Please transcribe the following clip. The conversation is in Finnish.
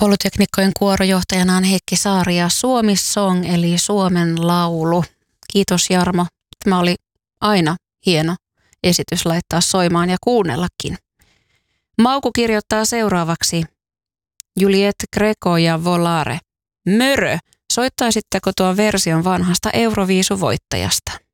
Poluteknikkojen kuorojohtajana on Heikki Saari ja Suomi Song eli Suomen laulu. Kiitos Jarmo. Tämä oli aina hieno esitys laittaa soimaan ja kuunnellakin. Mauku kirjoittaa seuraavaksi Juliette Greco ja Volare. Mörö, soittaisitteko tuon version vanhasta Euroviisuvoittajasta?